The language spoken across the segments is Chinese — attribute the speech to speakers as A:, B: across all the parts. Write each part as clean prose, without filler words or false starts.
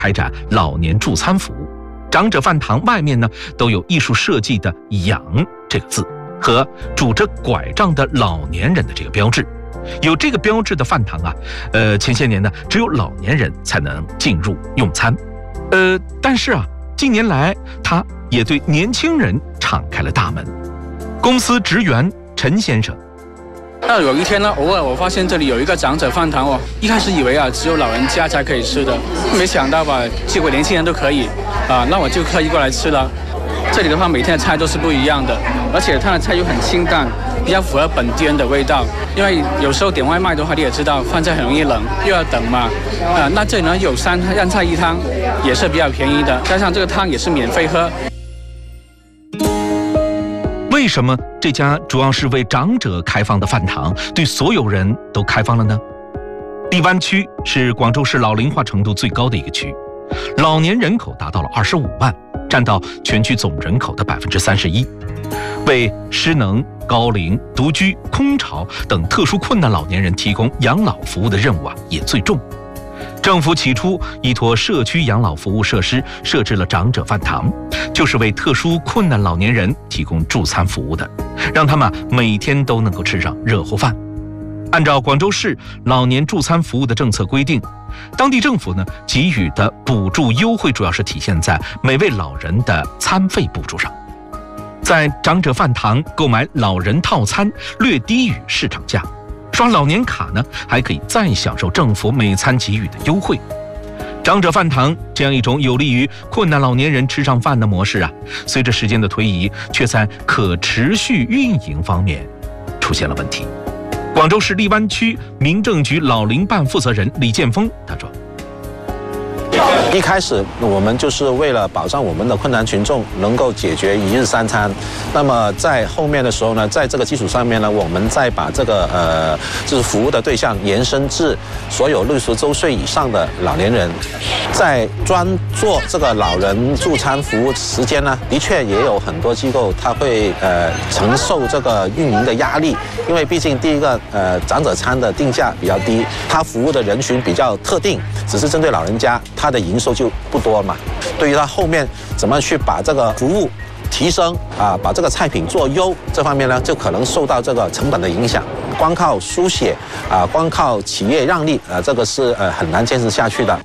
A: 开展老年助餐服务。长者饭堂外面呢都有艺术设计的“养”这个字和拄着拐杖的老年人的这个标志。有这个标志的饭堂啊，前些年呢只有老年人才能进入用餐。但是啊，近年来他也对年轻人敞开了大门。公司职员陈先生。
B: 那有一天呢，偶尔我发现这里有一个长者饭堂哦，一开始以为啊只有老人家才可以吃的，没想到吧，结果年轻人都可以啊，那我就特意过来吃了。这里的话，每天的菜都是不一样的，而且它的菜又很清淡，比较符合本地人的味道。因为有时候点外卖的话，你也知道饭菜很容易冷，又要等嘛。那这里呢有3样菜1汤，也是比较便宜的，加上这个汤也是免费喝。
A: 为什么这家主要是为长者开放的饭堂对所有人都开放了呢？荔湾区是广州市老龄化程度最高的一个区，老年人口达到了25万，占到全区总人口的31%。为失能、高龄、独居、空巢等特殊困难老年人提供养老服务的任务啊也最重。政府起初依托社区养老服务设施设置了长者饭堂，就是为特殊困难老年人提供助餐服务的，让他们每天都能够吃上热乎饭。按照广州市老年助餐服务的政策规定，当地政府呢给予的补助优惠主要是体现在每位老人的餐费补助上。在长者饭堂购买老人套餐略低于市场价，刷老年卡呢还可以再享受政府每餐给予的优惠。长者饭堂这样一种有利于困难老年人吃上饭的模式啊，随着时间的推移，却在可持续运营方面出现了问题。广州市荔湾区民政局老龄办负责人李建峰他说，
C: 一开始我们就是为了保障我们的困难群众能够解决1日3餐，那么在后面的时候呢，在这个基础上面呢，我们再把这个就是服务的对象延伸至所有60周岁以上的老年人。在专做这个老人助餐服务时间呢，的确也有很多机构它会承受这个运营的压力，因为毕竟第一个长者餐的定价比较低，它服务的人群比较特定，只是针对老人家，它的营收就不多嘛。对于它后面怎么去把这个服务提升啊，把这个菜品做优，这方面呢，就可能受到这个成本的影响。光靠书写啊，光靠企业让利啊，这个是很难坚持下去的。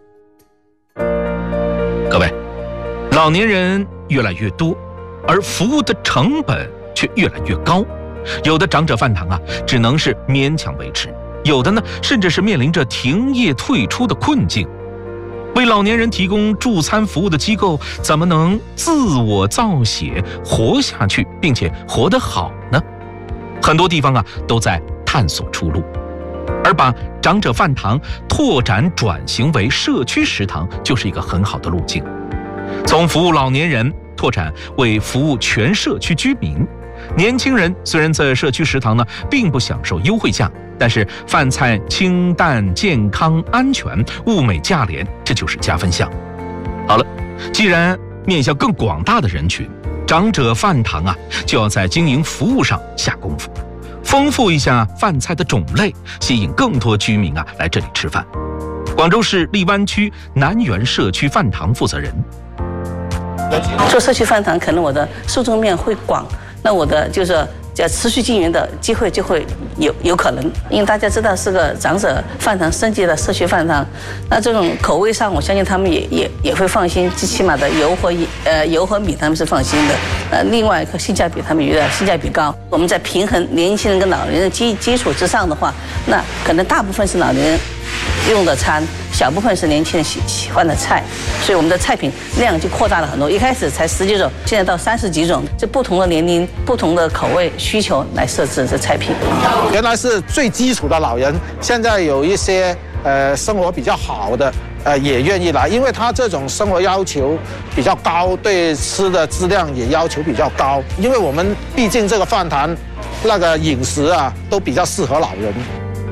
A: 各位，老年人越来越多，而服务的成本却越来越高。有的长者饭堂啊，只能是勉强维持；有的呢，甚至是面临着停业退出的困境。为老年人提供助餐服务的机构，怎么能自我造血活下去，并且活得好呢？很多地方啊，都在探索出路，而把长者饭堂拓展转型为社区食堂，就是一个很好的路径。从服务老年人拓展为服务全社区居民。年轻人虽然在社区食堂呢并不享受优惠价，但是饭菜清淡、健康、安全、物美价廉，这就是加分项。好了，既然面向更广大的人群，长者饭堂啊就要在经营服务上下功夫，丰富一下饭菜的种类，吸引更多居民啊来这里吃饭。广州市荔湾区南园社区饭堂负责人，
D: 做社区饭堂可能我的受众面会广，那我的就是持续经营的机会就会有可能，因为大家知道是个长者饭堂升级的社区饭堂，那这种口味上我相信他们也会放心，最起码的油和米他们是放心的。另外一个性价比他们觉得性价比高，我们在平衡年轻人跟老年人基础之上的话，那可能大部分是老年人用的餐，小部分是年轻人喜欢的菜，所以我们的菜品量就扩大了很多。一开始才10几种，现在到30几种，就不同的年龄、不同的口味需求来设置这菜品。
E: 原来是最基础的老人，现在有一些生活比较好的也愿意来，因为他这种生活要求比较高，对吃的质量也要求比较高。因为我们毕竟这个饭堂那个饮食啊都比较适合老人。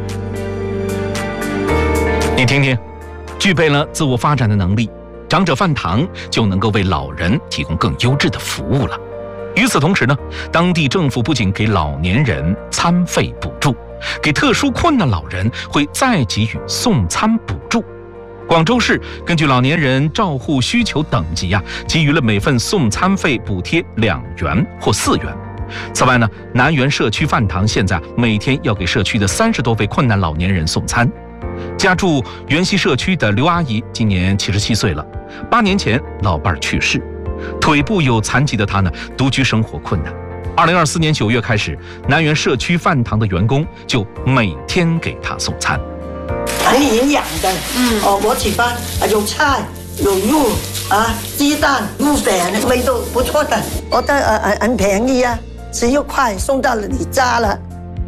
A: 你听听，具备了自我发展的能力，长者饭堂就能够为老人提供更优质的服务了。与此同时呢，当地政府不仅给老年人餐费补助，给特殊困难老人会再给予送餐补助。 广州市根据老年人照护需求等级给予了每份送餐费补贴2元或4元。此外呢，南园社区饭堂现在每天要给社区的30多位困难老年人送餐。家住园西社区的刘阿姨今年77岁了，8年前老伴去世，腿部有残疾的她呢，独居生活困难。2024年9月开始，南园社区饭堂的员工就每天给她送餐。
F: 很营养的，我喜欢有菜有肉鸡蛋肉粉，味道不错的，我觉得很便宜，11块送到你家了。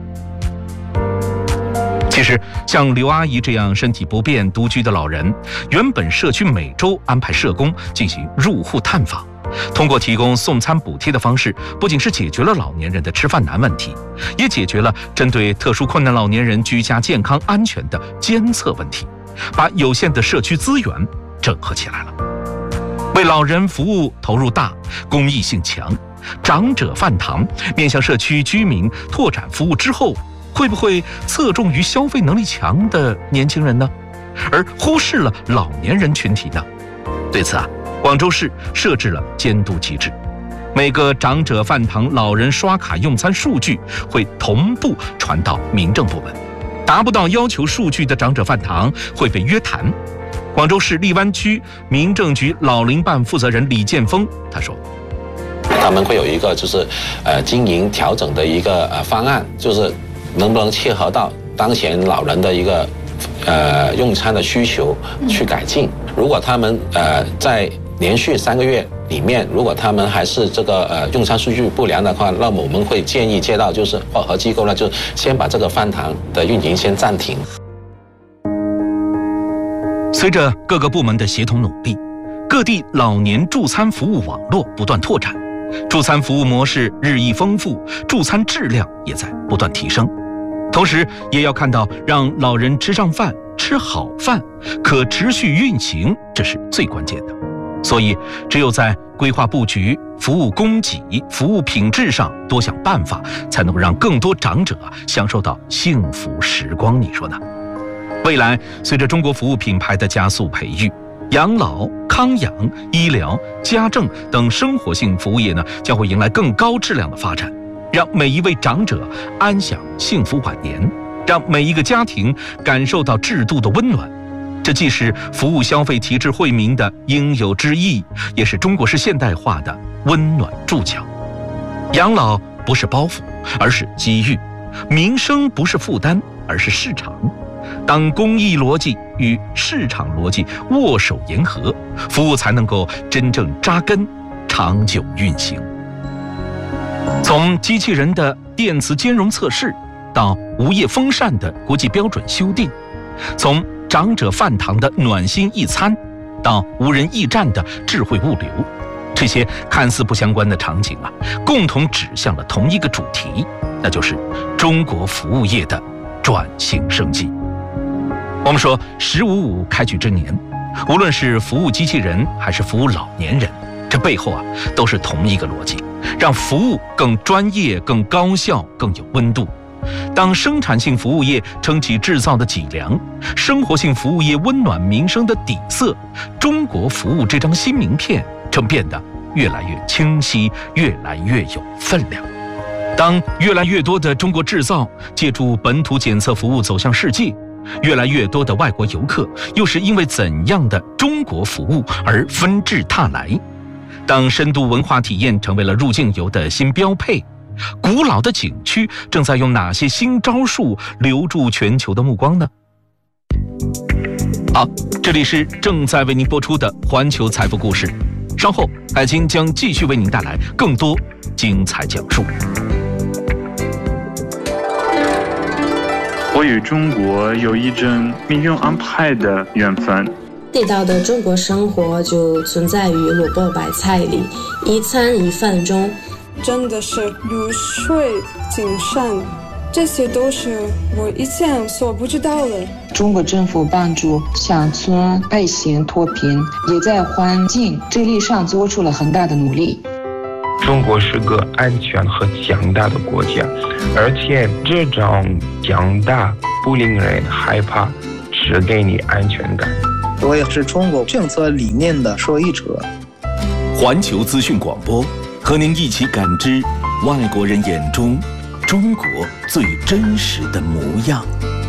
A: 其实，像刘阿姨这样身体不便、独居的老人，原本社区每周安排社工进行入户探访，通过提供送餐补贴的方式，不仅是解决了老年人的吃饭难问题，也解决了针对特殊困难老年人居家健康安全的监测问题，把有限的社区资源整合起来了。为老人服务投入大，公益性强，长者饭堂面向社区居民拓展服务之后，会不会侧重于消费能力强的年轻人呢？而忽视了老年人群体呢？对此广州市设置了监督机制，每个长者饭堂老人刷卡用餐数据会同步传到民政部门，达不到要求数据的长者饭堂会被约谈。广州市荔湾区民政局老龄办负责人李建峰他说，
C: 他们会有一个就是经营调整的一个方案，就是能不能切合到当前老人的一个用餐的需求去改进。如果他们在连续3个月里面，如果他们还是这个用餐数据不良的话，那么我们会建议街道就是和机构呢，就先把这个饭堂的运营先暂停。
A: 随着各个部门的协同努力，各地老年助餐服务网络不断拓展，助餐服务模式日益丰富，助餐质量也在不断提升。同时也要看到让老人吃上饭、吃好饭可持续运行，这是最关键的。所以只有在规划布局、服务供给、服务品质上多想办法，才能够让更多长者享受到幸福时光，你说呢？未来随着中国服务品牌的加速培育，养老、康养、医疗、家政等生活性服务业呢，将会迎来更高质量的发展，让每一位长者安享幸福晚年，让每一个家庭感受到制度的温暖。这既是服务消费提质惠民的应有之义，也是中国式现代化的温暖注脚。养老不是包袱，而是机遇；民生不是负担，而是市场。当公益逻辑与市场逻辑握手言和，服务才能够真正扎根、长久运行。从机器人的电磁兼容测试到无叶风扇的国际标准修订，从长者饭堂的暖心一餐到无人驿站的智慧物流，这些看似不相关的场景共同指向了同一个主题，那就是中国服务业的转型升级。我们说“15.5”开局之年，无论是服务机器人还是服务老年人，这背后都是同一个逻辑，让服务更专业、更高效、更有温度。当生产性服务业撑起制造的脊梁，生活性服务业温暖民生的底色，中国服务这张新名片正变得越来越清晰，越来越有分量。当越来越多的中国制造借助本土检测服务走向世界，越来越多的外国游客又是因为怎样的中国服务而纷至沓来？当深度文化体验成为了入境游的新标配，古老的景区正在用哪些新招数留住全球的目光呢？好，这里是正在为您播出的环球财富故事，稍后海清将继续为您带来更多精彩讲述。
G: 我与中国有一种命运安排的缘分。
H: 地道的中国生活就存在于萝卜白菜里，一餐一饭中。
I: 真的是如水精深，这些都是我以前所不知道的。
J: 中国政府帮助乡村百姓脱贫，也在环境治理上做出了很大的努力。
K: 中国是个安全和强大的国家，而且这种强大不令人害怕，只给你安全感。
L: 我也是中国政策理念的受益者。
M: 环球资讯广播，和您一起感知外国人眼中中国最真实的模样。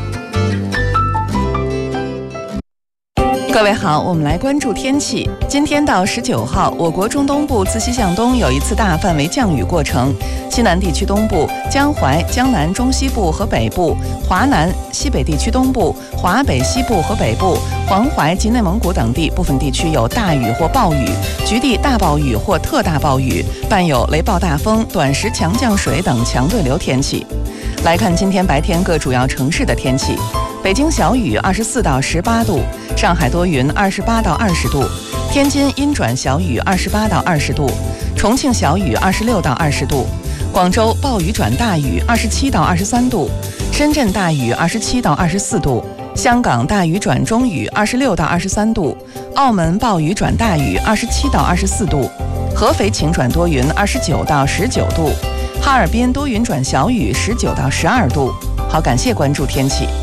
N: 各位好，我们来关注天气。今天到19号，我国中东部自西向东有一次大范围降雨过程，西南地区东部、江淮、江南中西部和北部、华南、西北地区东部、华北西部和北部、黄淮及内蒙古等地部分地区有大雨或暴雨，局地大暴雨或特大暴雨，伴有雷暴大风、短时强降水等强对流天气。来看今天白天各主要城市的天气。北京小雨24到18度，上海多云28到20度，天津阴转小雨28到20度，重庆小雨26到20度，广州暴雨转大雨27到23度，深圳大雨27到24度，香港大雨转中雨26到23度，澳门暴雨转大雨27到24度，合肥晴转多云29到19度，哈尔滨多云转小雨19到12度。好，感谢关注天气。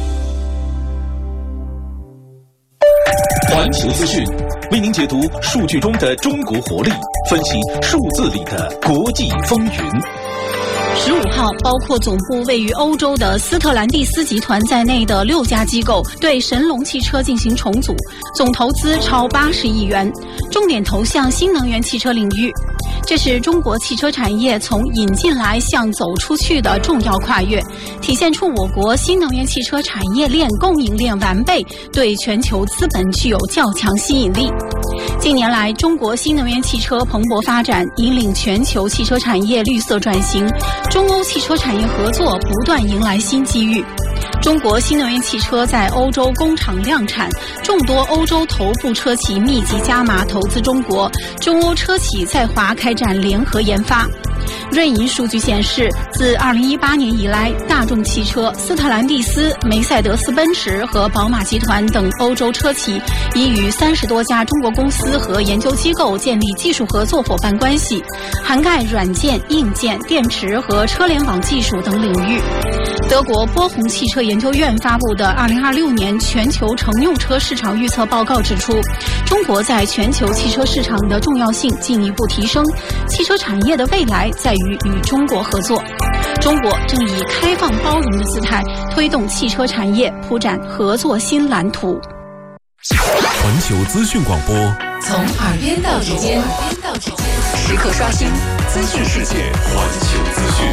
M: 环球资讯为您解读数据中的中国活力，分析数字里的国际风云。
O: 15号，包括总部位于欧洲的斯特兰蒂斯集团在内的6家机构对神龙汽车进行重组，总投资超80亿元，重点投向新能源汽车领域。这是中国汽车产业从引进来向走出去的重要跨越，体现出我国新能源汽车产业链供应链完备，对全球资本具有较强吸引力。近年来，中国新能源汽车蓬勃发展，引领全球汽车产业绿色转型，中欧汽车产业合作不断迎来新机遇。中国新能源汽车在欧洲工厂量产，众多欧洲头部车企密集加码投资中国，中欧车企在华开展联合研发。瑞银数据显示，自2018年以来，大众汽车、斯特兰蒂斯、梅赛德斯奔驰和宝马集团等欧洲车企已与30多家中国公司和研究机构建立技术合作伙伴关系，涵盖软件、硬件、电池和车联网技术等领域。德国波鸿汽车研究院发布的2026年全球乘用车市场预测报告指出，中国在全球汽车市场的重要性进一步提升，汽车产业的未来在于与中国合作。中国正以开放包容的姿态推动汽车产业铺展合作新蓝图。
M: 环球资讯广播，
N: 从耳边到指尖，时刻刷新资讯世界。
M: 环球资讯。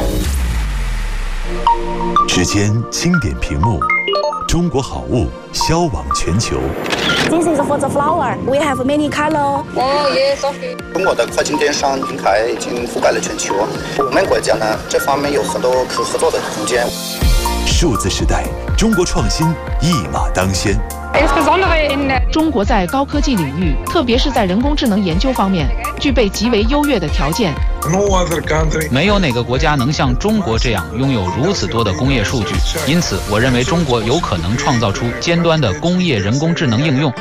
P: 指尖轻点屏幕，中国好物销往全球。
Q: This is for the flower. We have many color.
R: Oh yes, okay. 中国的跨境电商平台已经覆盖了全球，我们国家呢这方面有很多可合作的空间。
P: 数字时代，中国创新一马当先。
S: 中国在高科技领域，特别是在人工智能研究方面，具备极为优越的条件。
T: 没有哪个国家能像中国这样拥有如此多的工业数据，因此我认为中国有可能创造出尖端的工业人工智能应用。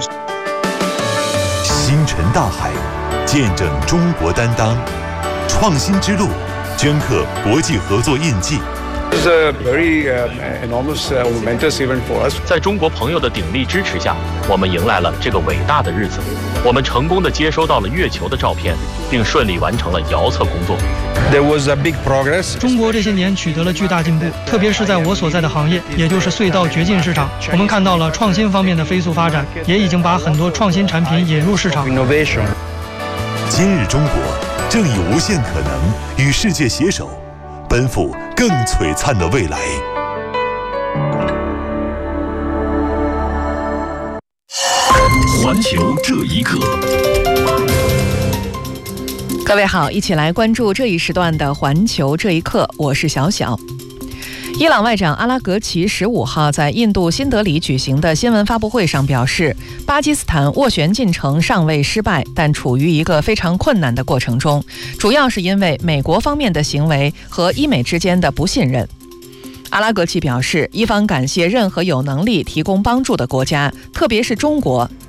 P: 星辰大海，见证中国担当，创新之路，镌刻国际合作印记。
U: It's a very enormous momentous event for us.
V: 在中国朋友的鼎力支持下，我们迎来了这个伟大的日子。我们成功地接收到了月球的照片，并顺利完成了遥测工作。
U: There was a big progress.
W: 中国这些年取得了巨大进步，特别是在我所在的行业，也就是隧道掘进市场，我们看到了创新方面的飞速发展，也已经把很多创新产品引入市场。
P: 今日中国正以无限可能与世界携手，奔赴更璀璨的未来。
M: 环球这一刻，
N: 各位好，一起来关注这一时段的环球这一刻，我是小小。伊朗外长阿拉格齐15号在印度新德里举行的新闻发布会上表示，巴基斯坦斡旋进程尚未失败，但处于一个非常困难的过程中，主要是因为美国方面的行为和伊美之间的不信任。阿拉格齐表示，伊方感谢任何有能力提供帮助的国家，特别是中国，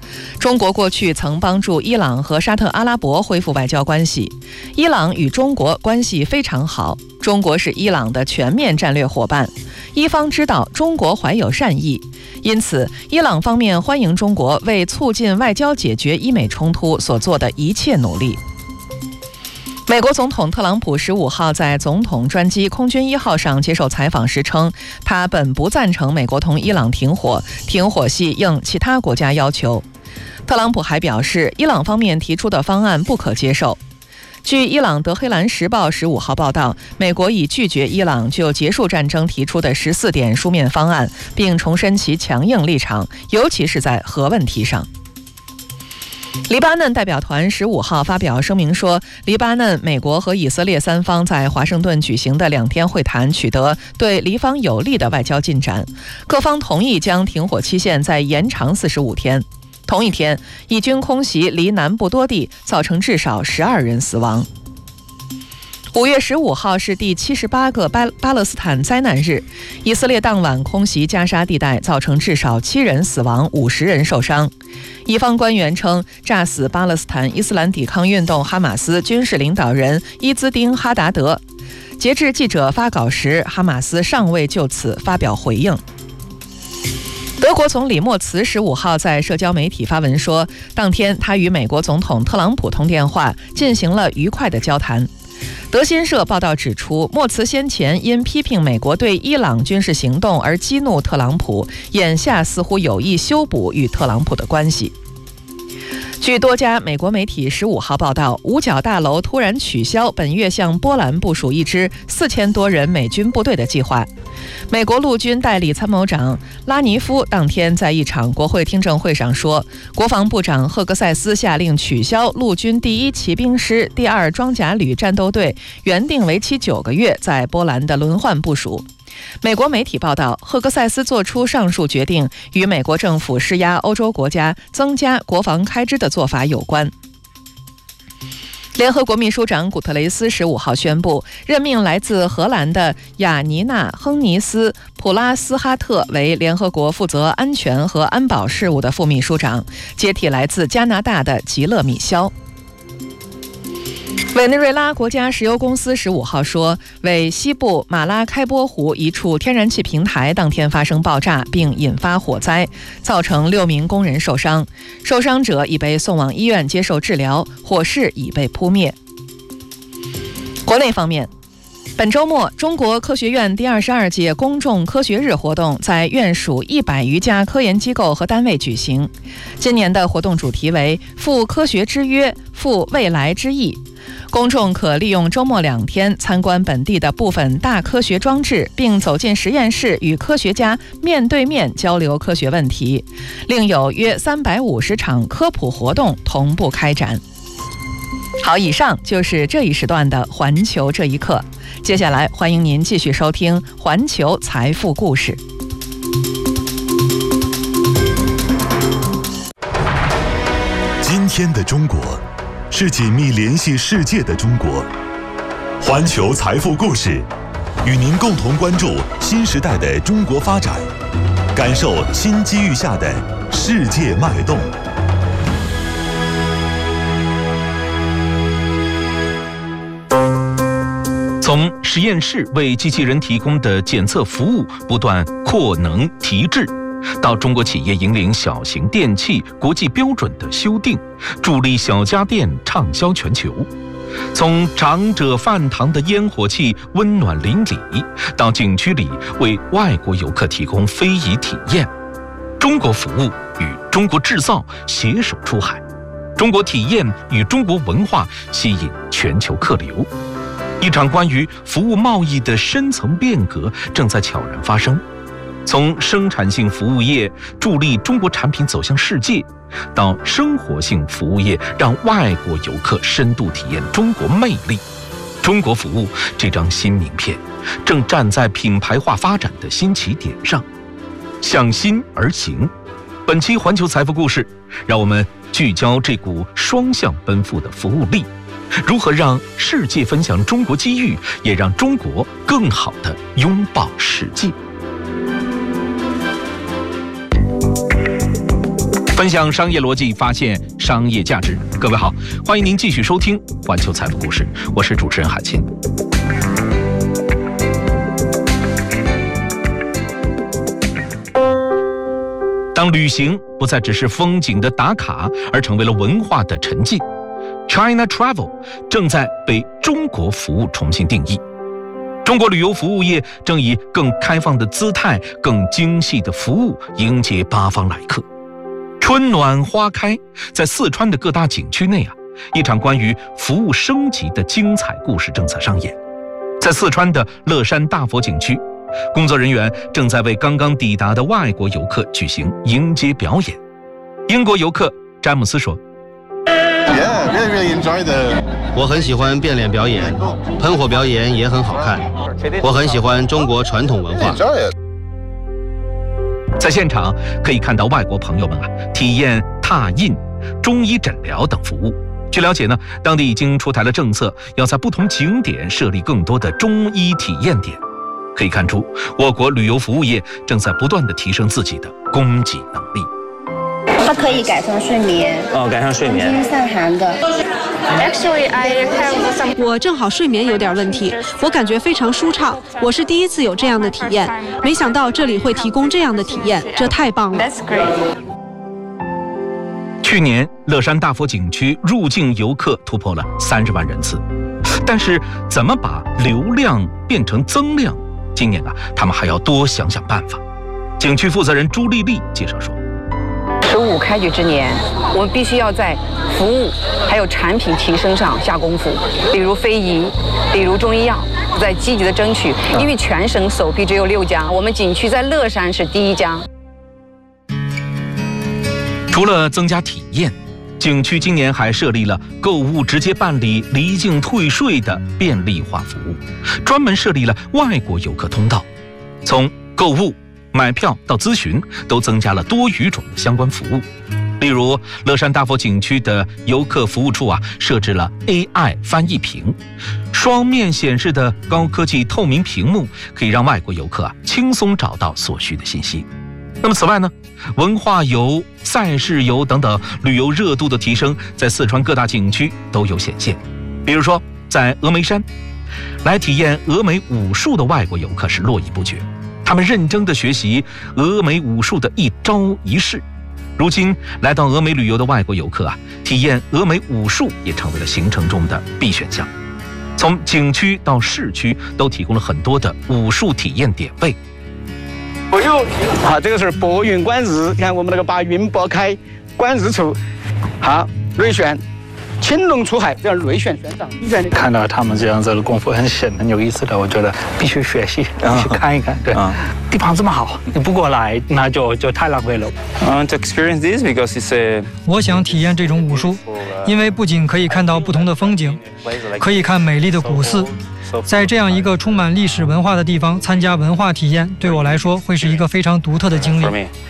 N: 中国过去曾帮助伊朗和沙特阿拉伯恢复外交关系，伊朗与中国关系非常好，中国是伊朗的全面战略伙伴，伊方知道中国怀有善意，因此伊朗方面欢迎中国为促进外交解决伊美冲突所做的一切努力。美国总统特朗普15号在总统专机空军1号上接受采访时称，他本不赞成美国同伊朗停火，停火系应其他国家要求。特朗普还表示，伊朗方面提出的方案不可接受。据伊朗德黑兰时报15号报道，美国已拒绝伊朗就结束战争提出的14点书面方案，并重申其强硬立场，尤其是在核问题上。黎巴嫩代表团15号发表声明说，黎巴嫩、美国和以色列三方在华盛顿举行的2天会谈取得对黎方有利的外交进展，各方同意将停火期限再延长45天。同一天，以军空袭黎南部多地，造成至少12人死亡。5月15号是第78个巴勒斯坦灾难日，以色列当晚空袭加沙地带，造成至少7人死亡，50人受伤。以方官员称，炸死巴勒斯坦伊斯兰抵抗运动哈马斯军事领导人伊兹丁·哈达德。截至记者发稿时，哈马斯尚未就此发表回应。德国总理默茨15号在社交媒体发文说，当天他与美国总统特朗普通电话，进行了愉快的交谈。德新社报道指出，默茨先前因批评美国对伊朗军事行动而激怒特朗普，眼下似乎有意修补与特朗普的关系。据多家美国媒体15号报道，五角大楼突然取消本月向波兰部署一支4000多人美军部队的计划。美国陆军代理参谋长拉尼夫当天在一场国会听证会上说，国防部长赫格塞斯下令取消陆军第1骑兵师第2装甲旅战斗队原定为期9个月在波兰的轮换部署。美国媒体报道，赫格塞斯做出上述决定与美国政府施压欧洲国家增加国防开支的做法有关。联合国秘书长古特雷斯15号宣布，任命来自荷兰的雅尼娜·亨尼斯·普拉斯哈特为联合国负责安全和安保事务的副秘书长，接替来自加拿大的吉勒·米肖。委内瑞拉国家石油公司15号说，为西部马拉开波湖一处天然气平台当天发生爆炸，并引发火灾，造成6名工人受伤，受伤者已被送往医院接受治疗，火势已被扑灭。国内方面，本周末，中国科学院第22届公众科学日活动在院属100余家科研机构和单位举行。今年的活动主题为“赴科学之约，赴未来之翼”。公众可利用周末2天参观本地的部分大科学装置，并走进实验室与科学家面对面交流科学问题。另有约350场科普活动同步开展。好，以上就是这一时段的环球这一刻。接下来欢迎您继续收听环球财富故事。
P: 今天的中国是紧密联系世界的中国。环球财富故事与您共同关注新时代的中国发展，感受新机遇下的世界脉动。
A: 从实验室为机器人提供的检测服务不断扩能提质，到中国企业引领小型电器国际标准的修订，助力小家电畅销全球；从长者饭堂的烟火气温暖邻里，到景区里为外国游客提供非遗体验，中国服务与中国制造携手出海，中国体验与中国文化吸引全球客流。一场关于服务贸易的深层变革正在悄然发生。从生产性服务业助力中国产品走向世界，到生活性服务业让外国游客深度体验中国魅力，中国服务这张新名片正站在品牌化发展的新起点上，向心而行。本期环球财富故事，让我们聚焦这股双向奔赴的服务力，如何让世界分享中国机遇，也让中国更好地拥抱世界。 分享商业逻辑，发现商业价值。各位好，欢迎您继续收听环球财富故事，我是主持人海清。当旅行不再只是风景的打卡，而成为了文化的沉浸， China Travel 正在被中国服务重新定义。中国旅游服务业正以更开放的姿态、更精细的服务迎接八方来客。春暖花开，在四川的各大景区内一场关于服务升级的精彩故事正在上演。在四川的乐山大佛景区，工作人员正在为刚刚抵达的外国游客举行迎接表演。英国游客詹姆斯说：“
B: 我很喜欢变脸表演，喷火表演也很好看。我很喜欢中国传统文化。”
A: 在现场可以看到外国朋友们体验拓印、中医诊疗等服务。据了解呢，当地已经出台了政策，要在不同景点设立更多的中医体验点。可以看出，我国旅游服务业正在不断地提升自己的供给能力。
D: 它可以改善睡眠，
E: 改善睡眠，
D: 散寒的。
X: 我正好睡眠有点问题，我感觉非常舒畅。我是第一次有这样的体验，没想到这里会提供这样的体验，这太棒了。
A: 去年乐山大佛景区入境游客突破了30万人次，但是怎么把流量变成增量？今年他们还要多想想办法。景区负责人朱丽丽介绍说
Y: ，15开局之年，我们必须要在服务还有产品提升上下功夫，比如非遗，比如中医药，在积极的争取。因为全省首批只有6家，我们景区在乐山是第1家。
A: 除了增加体验，景区今年还设立了购物直接办理离境退税的便利化服务，专门设立了外国游客通道，从购物、买票到咨询都增加了多语种的相关服务。例如乐山大佛景区的游客服务处设置了 AI 翻译屏，双面显示的高科技透明屏幕可以让外国游客轻松找到所需的信息。那么此外呢，文化游、赛事游等等旅游热度的提升，在四川各大景区都有显现。比如说在峨眉山，来体验峨眉武术的外国游客是络绎不绝，他们认真地学习峨眉武术的一招一式。如今来到峨眉旅游的外国游客体验峨眉武术也成为了行程中的必选项。从景区到市区都提供了很多的武术体验点位。
E: 这个是拨云观日，你看我们那个把云拨开，观日出，瑞旋，青龙出海，这样瑞旋旋掌。
L: 看到他们这样子的功夫很深，很有意思的，我觉得必须学习，去看一看。对，地方这么好，你不过来那就太浪费了。
E: To experience this because it's
W: 我想体验这种武术，因为不仅可以看到不同的风景，可以看美丽的古寺。在这样一个充满历史文化的地方参加文化体验，对我来说会是一个非常独特的经历。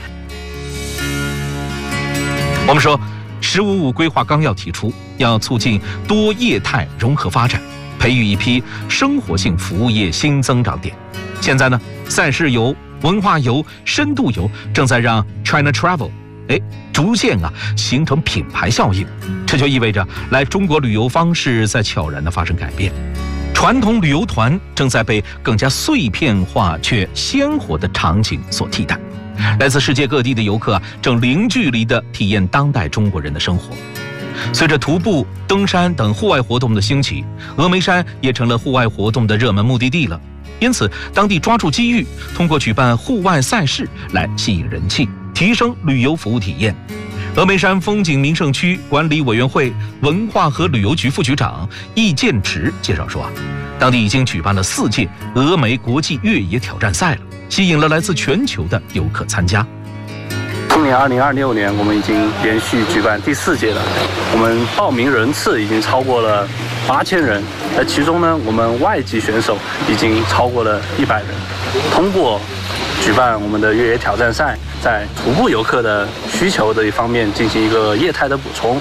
A: 我们说“15+5”规划纲要提出，要促进多业态融合发展，培育一批生活性服务业新增长点。现在呢，赛事游、文化游、深度游正在让 China Travel 逐渐形成品牌效应，这就意味着来中国旅游方式在悄然地发生改变。传统旅游团正在被更加碎片化却鲜活的场景所替代，来自世界各地的游客正零距离地体验当代中国人的生活。随着徒步、登山等户外活动的兴起，峨眉山也成了户外活动的热门目的地了。因此，当地抓住机遇，通过举办户外赛事来吸引人气，提升旅游服务体验。峨眉山风景名胜区管理委员会文化和旅游局副局长易建池介绍说当地已经举办了4届峨眉国际越野挑战赛了，吸引了来自全球的游客参加。
Z: 今年2026年，我们已经连续举办第4届了，我们报名人次已经超过了8000人，而其中呢，我们外籍选手已经超过了100人。通过举办我们的越野挑战赛，在徒步游客的需求这一方面进行一个业态的补充。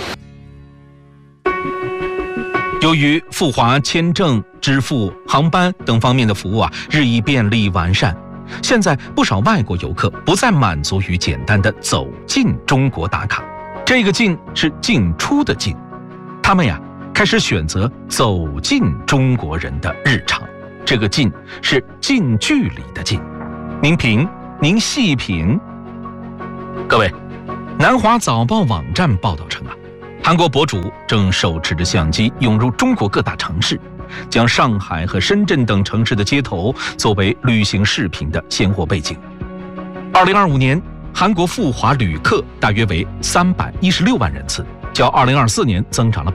A: 由于赴华签证、支付、航班等方面的服务日益便利完善， 现在不少外国游客不再满足于简单的走进中国打卡，这个进是进出的进，他们呀开始选择走进中国人的日常，这个进是近距离的近。您评，您细品。各位，南华早报网站报道称啊，韩国博主正手持着相机涌入中国各大城市，将上海和深圳等城市的街头作为旅行视频的鲜活背景。2025年，韩国赴华旅客大约为316万人次，较2024年增长了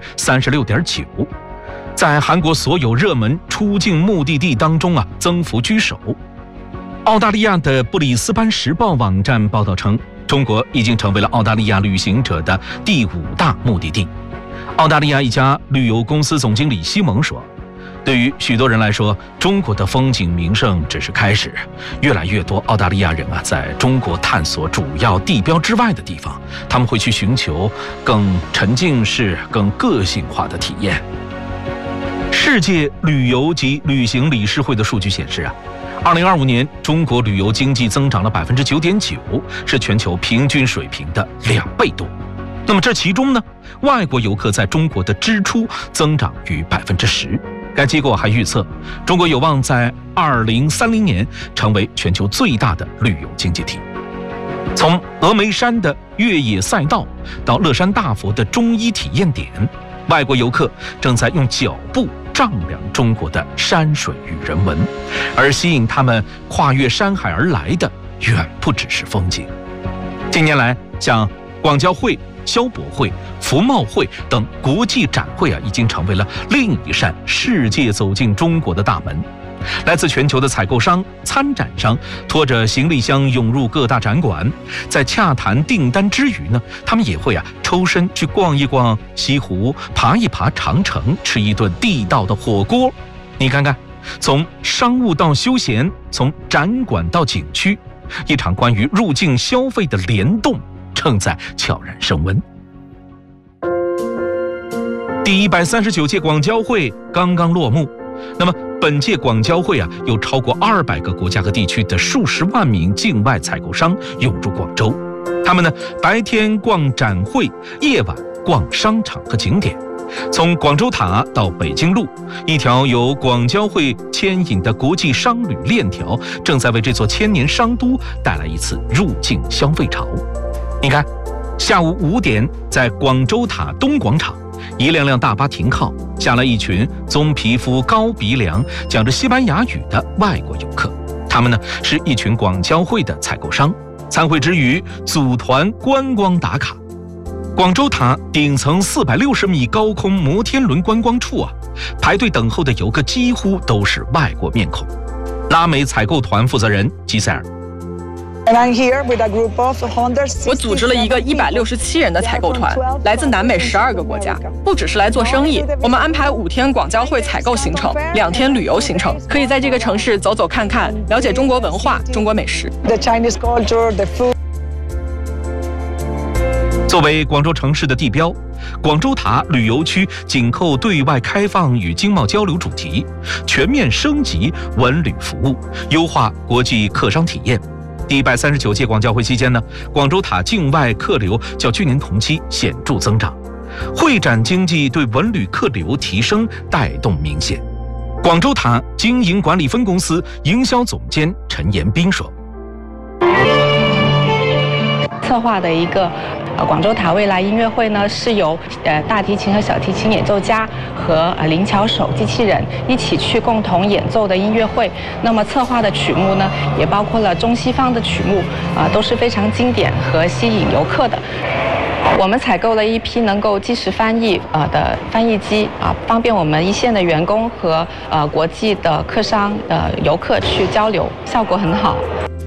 A: 36.9%，在韩国所有热门出境目的地当中增幅居首。澳大利亚的布里斯班时报网站报道称，中国已经成为了澳大利亚旅行者的第5大目的地。澳大利亚一家旅游公司总经理西蒙说，对于许多人来说，中国的风景名胜只是开始，越来越多澳大利亚人在中国探索主要地标之外的地方，他们会去寻求更沉浸式、更个性化的体验。世界旅游及旅行理事会的数据显示2025年中国旅游经济增长了9.9%，是全球平均水平的2倍多。那么这其中呢，外国游客在中国的支出增长逾10%。该机构还预测，中国有望在2030年成为全球最大的旅游经济体。从峨眉山的越野赛道到乐山大佛的中医体验点，外国游客正在用脚步丈量中国的山水与人文，而吸引他们跨越山海而来的远不只是风景。近年来，像广交会、消博会、服贸会等国际展会已经成为了另一扇世界走进中国的大门。来自全球的采购商、参展商拖着行李箱涌入各大展馆，在洽谈订单之余呢，他们也会抽身去逛一逛西湖，爬一爬长城，吃一顿地道的火锅。你看看，从商务到休闲，从展馆到景区，一场关于入境消费的联动正在悄然升温。第139届广交会刚刚落幕，那么本届广交会有超过200个国家和地区的数十万名境外采购商涌入广州，他们呢白天逛展会，夜晚逛商场和景点。从广州塔到北京路，一条由广交会牵引的国际商旅链条正在为这座千年商都带来一次入境消费潮。你看，下午5点，在广州塔东广场，一辆辆大巴停靠，下来一群棕皮肤、高鼻梁、讲着西班牙语的外国游客。他们呢是一群广交会的采购商，参会之余组团观光打卡。广州塔顶层460米高空摩天轮观光处排队等候的游客几乎都是外国面孔。拉美采购团负责人基塞尔。
C: 我组织了一个167人的采购团，来自南美12个国家，不只是来做生意。我们安排5天广交会采购行程，2天旅游行程，可以在这个城市走走看看，了解中国文化、中国美食。
A: 作为广州城市的地标，广州塔旅游区紧扣对外开放与经贸交流主题，全面升级文旅服务，优化国际客商体验。第139届广交会期间呢，广州塔境外客流较去年同期显著增长，会展经济对文旅客流提升带动明显。广州塔经营管理分公司营销总监陈延斌说：“
F: 策划的一个广州塔未来音乐会呢，是由大提琴和小提琴演奏家和灵巧手机器人一起去共同演奏的音乐会。那么策划的曲目呢，也包括了中西方的曲目都是非常经典和吸引游客的。我们采购了一批能够即时翻译的翻译机方便我们一线的员工和国际的客商游客去交流，效果很好。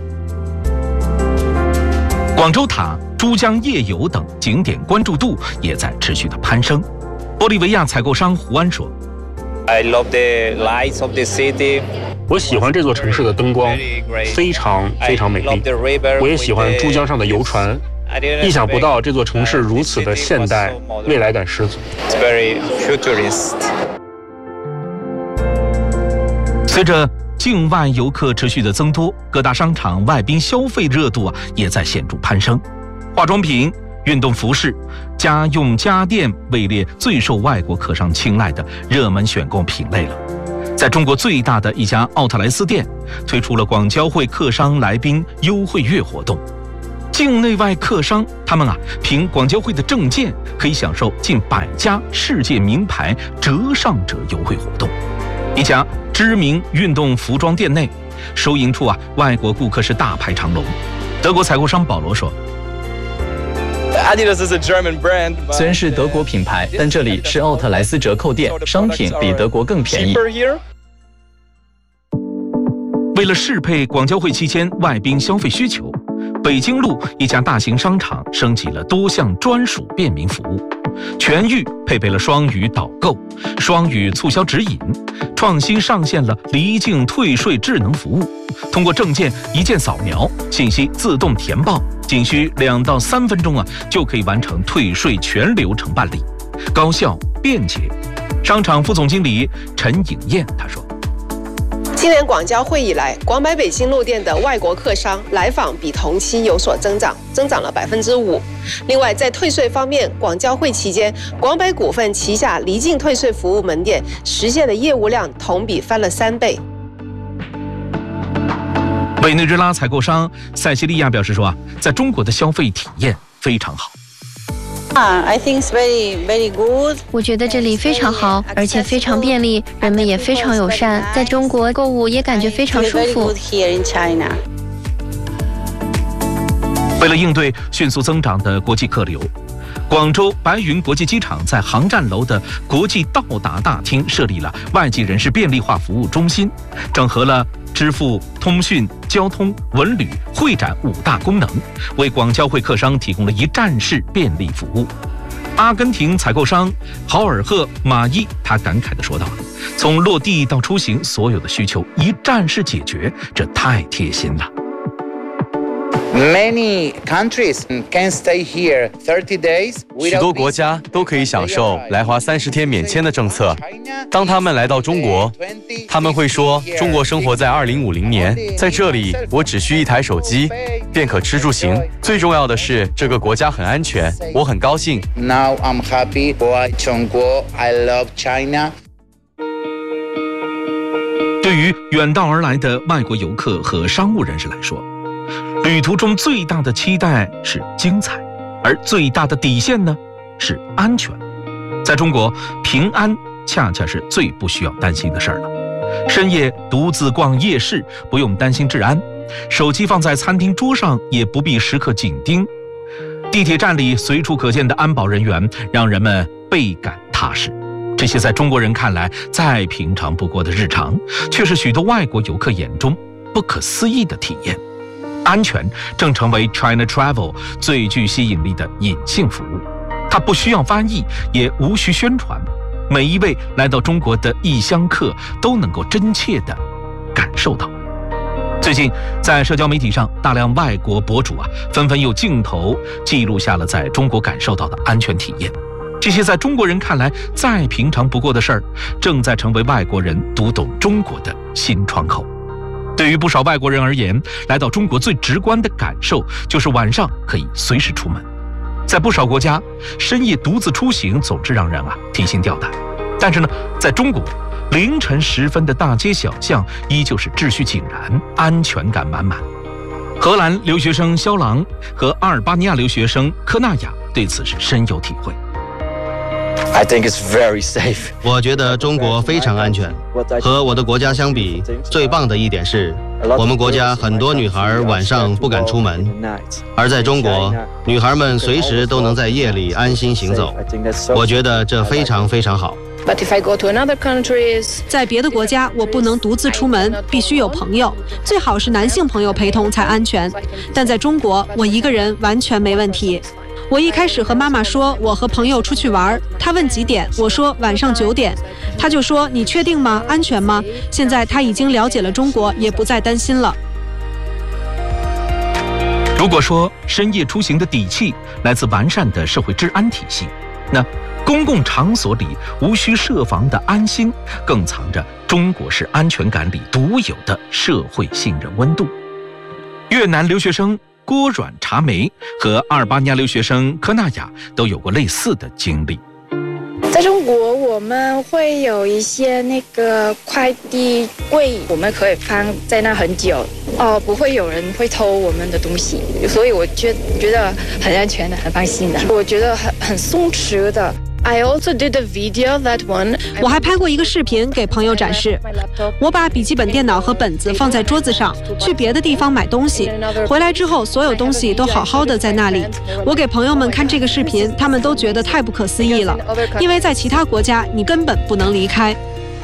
A: 广州塔、珠江夜游等景点关注度也在持续的攀升。玻利维亚采购商胡安说
G: I love the lights of the city.
H: 我喜欢这座城市的灯光，非常美丽。我也喜欢珠江上的游船，意想不到这座城市如此的现代，未来感十足。
G: It's very futurist.
A: 随着境外游客持续的增多，各大商场外宾消费热度也在显著攀升。化妆品、运动服饰、家用家电位列最受外国客商青睐的热门选购品类了。在中国最大的一家奥特莱斯店推出了广交会客商来宾优惠月活动，境内外客商他们凭广交会的证件可以享受近100家世界名牌折上折优惠活动。一家知名运动服装店内，收银处外国顾客是大排长龙。德国采购商保罗说，
I: 虽然是德国品牌，但这里是奥特莱斯折扣店，商品比德国更便宜。
A: 为了适配广交会期间外宾消费需求，北京路一家大型商场升级了多项专属便民服务，全域配备了双语导购、双语促销指引，创新上线了离境退税智能服务，通过证件一键扫描，信息自动填报，仅需2到3分钟就可以完成退税全流程办理，高效便捷。商场副总经理陈颖燕他说，
J: 今年广交会以来，广百北京路店的外国客商来访比同期有所增长了5%。另外，在退税方面，广交会期间，广百股份旗下离境退税服务门店实现的业务量同比翻了3倍。
A: 委内瑞拉采购商塞西利亚表示说在中国的消费体验非常好。
K: I think it's very good. 我觉得这里非常好，而且非常便利，人们也非常友善，在中国购物也感觉非常舒服。
A: 为了应对迅速增长的国际客流，广州白云国际机场在航站楼的国际到达大厅设立了外籍人士便利化服务中心，整合了支付、通讯、交通、文旅、会展5大功能，为广交会客商提供了一站式便利服务。阿根廷采购商豪尔赫马伊他感慨地说道，从落地到出行，所有的需求一站式解决，这太贴心了。
O: Many countries can stay here 30 days.
Q: 许多国家都可以享受来华30天免签的政策。当他们来到中国，他们会说中国生活在2050年，在这里我只需一台手机便可吃住行。最重要的是这个国家很安全，我很高兴。
O: Now I'm happy for Chongguo. I love China.
A: 对于远道而来的外国游客和商务人士来说，旅途中最大的期待是精彩，而最大的底线呢是安全。在中国，平安恰恰是最不需要担心的事儿了。深夜独自逛夜市，不用担心治安；手机放在餐厅桌上，也不必时刻紧盯。地铁站里随处可见的安保人员，让人们倍感踏实。这些在中国人看来再平常不过的日常，却是许多外国游客眼中不可思议的体验。安全正成为 China Travel 最具吸引力的隐性服务，它不需要翻译，也无需宣传，每一位来到中国的异乡客都能够真切地感受到。最近在社交媒体上，大量外国博主纷纷用镜头记录下了在中国感受到的安全体验。这些在中国人看来再平常不过的事儿，正在成为外国人读懂中国的新窗口。对于不少外国人而言，来到中国最直观的感受就是晚上可以随时出门。在不少国家，深夜独自出行总是让人提心吊胆，但是呢，在中国凌晨时分的大街小巷依旧是秩序井然，安全感满满。荷兰留学生肖朗和阿尔巴尼亚留学生科纳雅对此是深有体会。
B: I think it's very safe. 我觉得中国非常安全。和我的国家相比，最棒的一点是，我们国家很多女孩晚上不敢出门，而在中国，女孩们随时都能在夜里安心行走。我觉得这非常非常好。
X: But if I go to another countries， 在别的国家，我不能独自出门，必须有朋友，最好是男性朋友陪同才安全。但在中国，我一个人完全没问题。我一开始和妈妈说我和朋友出去玩，她问几点，我说晚上9点，她就说你确定吗？安全吗？现在她已经了解了中国，也不再担心了。
A: 如果说深夜出行的底气来自完善的社会治安体系，那公共场所里无需设防的安心，更藏着中国式安全感里独有的社会信任温度。越南留学生郭阮茶梅和阿尔巴尼亚留学生科纳雅都有过类似的经历。
M: 在中国，我们会有一些那个快递柜，我们可以放在那很久，不会有人会偷我们的东西，所以我觉得很安全的，很放心的。我觉得很松弛的。I also did a video that one.
X: 我还拍过一个视频给朋友展示。我把笔记本电脑和本子放在桌子上，去别的地方买东西，回来之后所有东西都好好的在那里。我给朋友们看这个视频，他们都觉得太不可思议了，因为在其他国家你根本不能离开。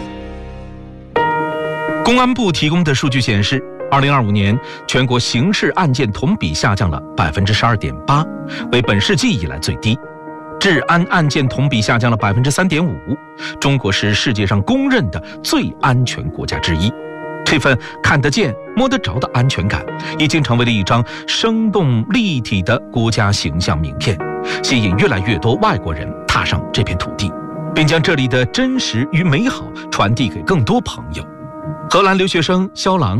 A: 公安部提供的数据显示，2025年全国刑事案件同比下降了12.8%，为本世纪以来最低。治安案件同比下降了3.5%，中国是世界上公认的最安全国家之一。这份看得见、摸得着的安全感，已经成为了一张生动立体的国家形象名片，吸引越来越多外国人踏上这片土地，并将这里的真实与美好传递给更多朋友。荷兰留学生肖郎。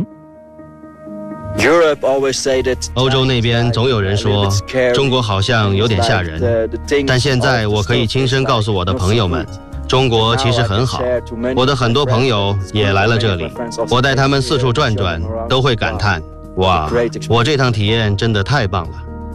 B: 欧洲那边总有人说中国好像有点吓人，但现在我可以亲身告诉我的朋友们，中国其实很好。我的很多朋友也来了这里，我带他们四处转转，都会感叹：哇，我这趟体验真的太棒了。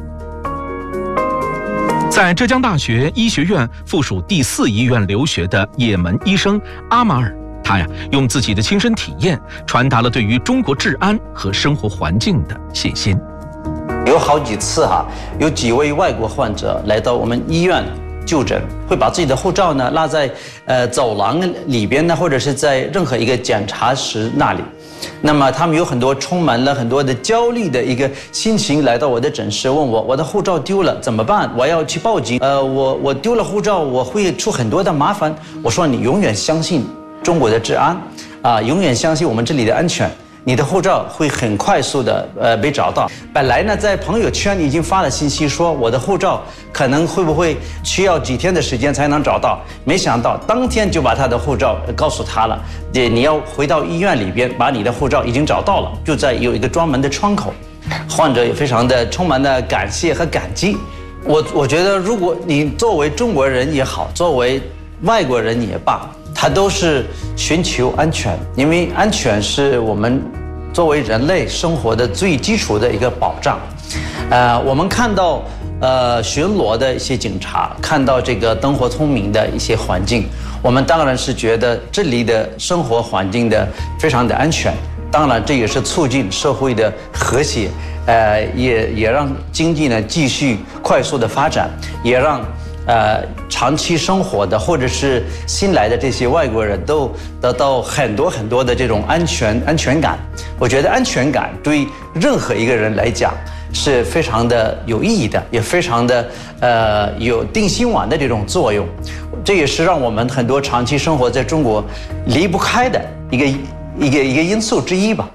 A: 在浙江大学医学院附属第4医院留学的也门医生阿马尔，他用自己的亲身体验传达了对于中国治安和生活环境的信心。
R: 有好几次有几位外国患者来到我们医院就诊，会把自己的护照呢落在走廊里边呢，或者是在任何一个检查室那里。那么他们有很多充满了很多的焦虑的一个心情来到我的诊室，问我的护照丢了怎么办？我要去报警。我丢了护照，我会出很多的麻烦。我说你永远相信中国的治安永远相信我们这里的安全，你的护照会很快速的被找到。本来呢，在朋友圈已经发了信息说我的护照可能会不会需要几天的时间才能找到，没想到当天就把他的护照告诉他了，你要回到医院里边把你的护照已经找到了，就在有一个专门的窗口。患者也非常的充满了感谢和感激。我觉得如果你作为中国人也好，作为外国人也罢，它都是寻求安全，因为安全是我们作为人类生活的最基础的一个保障。我们看到巡逻的一些警察，看到这个灯火通明的一些环境，我们当然是觉得这里的生活环境的非常的安全。当然，这也是促进社会的和谐，也让经济呢继续快速的发展，也让长期生活的或者是新来的这些外国人都得到很多的这种安全感。我觉得安全感对任何一个人来讲是非常的有意义的，也非常的有定心丸的这种作用。这也是让我们很多长期生活在中国离不开的一个因素之一吧。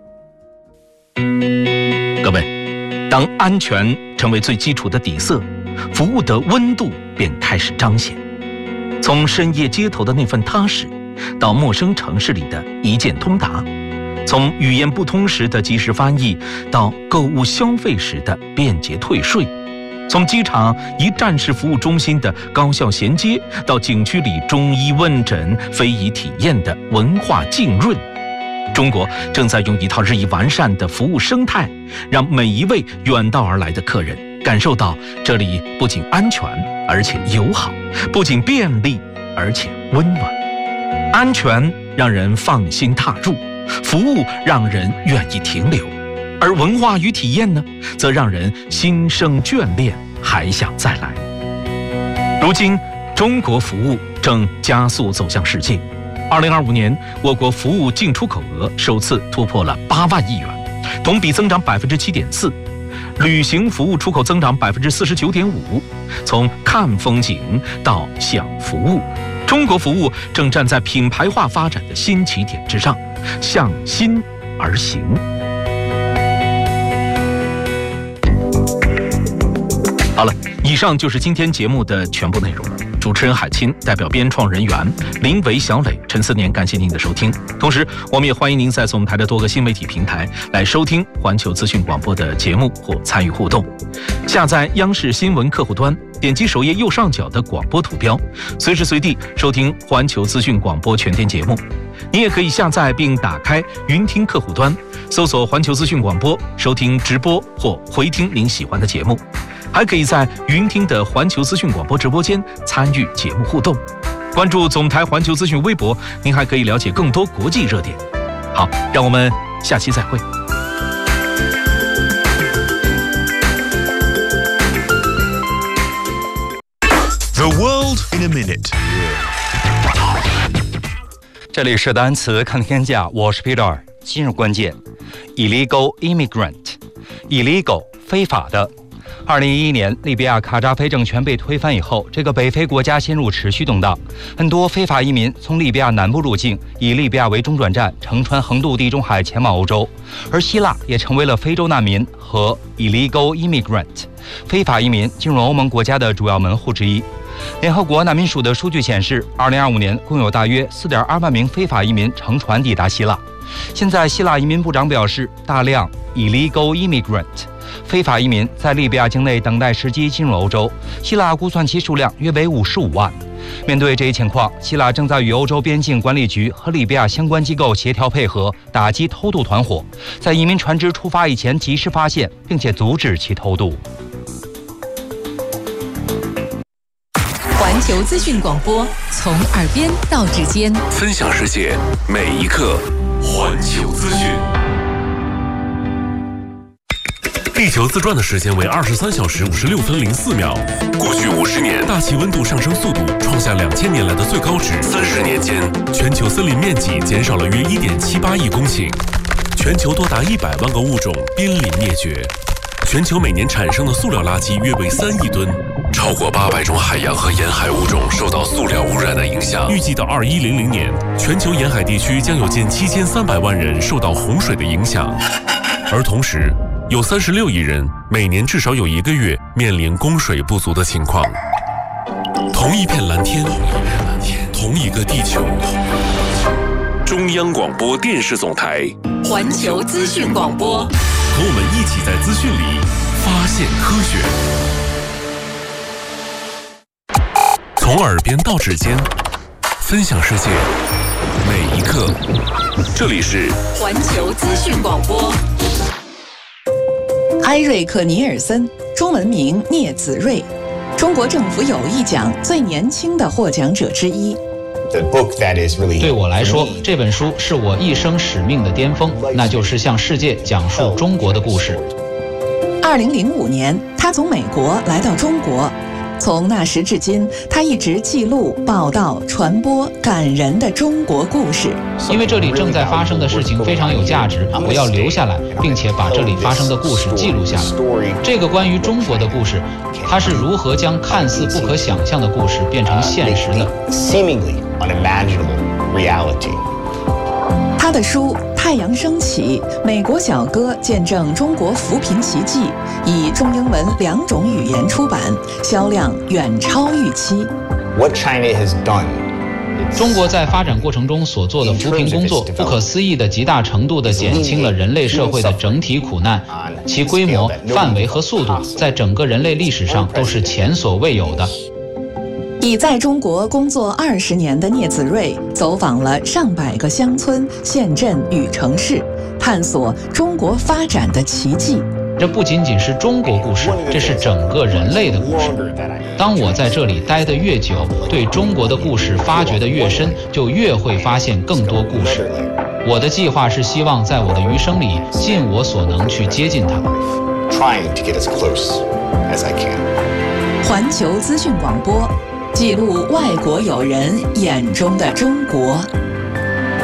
A: 各位，当安全成为最基础的底色，服务的温度便开始彰显。从深夜街头的那份踏实，到陌生城市里的一键通达，从语言不通时的及时翻译，到购物消费时的便捷退税，从机场一站式服务中心的高效衔接，到景区里中医问诊、非遗体验的文化浸润，中国正在用一套日益完善的服务生态，让每一位远道而来的客人感受到这里不仅安全，而且友好；不仅便利，而且温暖。安全让人放心踏入，服务让人愿意停留，而文化与体验呢，则让人心生眷恋，还想再来。如今，中国服务正加速走向世界。2025年，我国服务进出口额首次突破了8万亿元，同比增长7.4%。旅行服务出口增长49.5%。从看风景到享服务，中国服务正站在品牌化发展的新起点之上，向心而行。好了，以上就是今天节目的全部内容。 主持人海清，代表编创人员林维、小磊、陈思年，感谢您的收听。同时，我们也欢迎您在总台的多个新媒体平台来收听环球资讯广播的节目或参与互动。下载央视新闻客户端，点击首页右上角的广播图标，随时随地收听环球资讯广播全天节目。你也可以下载并打开云听客户端，搜索环球资讯广播，收听直播或回听您喜欢的节目。还可以在云听的环球资讯广播直播间参与节目互动。关注总台环球资讯微博，您还可以了解更多国际热点。好，让我们下期再会。
N: The world in a minute。
P: 这里是单词看天下，我是 Peter。今日关键 ：illegal immigrant，illegal 非法的。2011年，利比亚卡扎菲政权被推翻以后，这个北非国家陷入持续动荡，很多非法移民从利比亚南部入境，以利比亚为中转站，乘船横渡地中海前往欧洲。而希腊也成为了非洲难民和 illegal immigrant 非法移民进入欧盟国家的主要门户之一。联合国难民署的数据显示，2025年共有大约4.2万名非法移民乘船抵达希腊。现在，希腊移民部长表示，大量 illegal immigrant 非法移民在利比亚境内等待时机进入欧洲，希腊估算其数量约为55万。面对这一情况，希腊正在与欧洲边境管理局和利比亚相关机构协调配合，打击偷渡团伙，在移民船只出发以前及时发现并且阻止其偷渡。
S: 环球资讯广播，从耳边到指尖，
N: 分享世界每一刻。环球资讯。地球自转的时间为23小时56分04秒。过去50年，大气温度上升速度创下2000年来的最高值。30年间，全球森林面积减少了约1.78亿公顷，全球多达100万个物种濒临灭绝。全球每年产生的塑料垃圾约为3亿吨，超过800种海洋和沿海物种受到塑料污染的影响。预计到2100年，全球沿海地区将有近7300万人受到洪水的影响，而同时，有36亿人每年至少有1个月面临供水不足的情况。同一片蓝天，同一个地球。中央广播电视总台，
S: 环球资讯广播，
N: 和我们一起在资讯里发现科学。从耳边到指尖，分享世界每一刻。这里是
S: 环球资讯广播。
T: 埃瑞克·尼尔森，中文名聂子睿，中国政府友谊奖最年轻的获奖者之一。
U: 对我来说，这本书是我一生使命的巅峰，那就是向世界讲述中国的故事。
T: 2005年，他从美国来到中国，从那时至今，他一直记录、报道、传播感人的中国故事。
U: 因为这里正在发生的事情非常有价值，我要留下来，并且把这里发生的故事记录下来。这个关于中国的故事，它是如何将看似不可想象的故事变成现实的。
T: 他的书《太阳升起》《美国小哥见证中国扶贫奇迹》以中英文2种语言出版，销量远超预期。
U: 中国在发展过程中所做的扶贫工作，不可思议地极大程度地减轻了人类社会的整体苦难，其规模、范围和速度，在整个人类历史上都是前所未有的。
T: 已在中国工作20年的聂子睿，走访了上百个乡村、县镇与城市，探索中国发展的奇迹。
U: 这不仅仅是中国故事，这是整个人类的故事。当我在这里待得越久，对中国的故事发掘得越深，就越会发现更多故事。我的计划是希望在我的余生里尽我所能去接近它。
T: 环球资讯广播，记录外国友人眼中的中国。